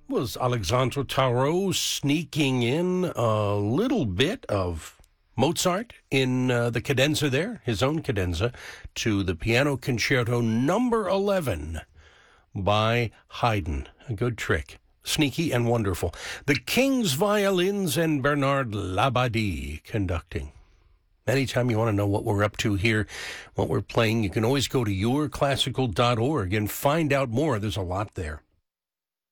was Alexandre Tarot sneaking in a little bit of Mozart in the cadenza there, his own cadenza, to the Piano Concerto number 11 by Haydn. A good trick. Sneaky and wonderful. The King's Violins and Bernard Labadie conducting. Anytime you want to know what we're up to here, what we're playing, you can always go to yourclassical.org and find out more. There's a lot there.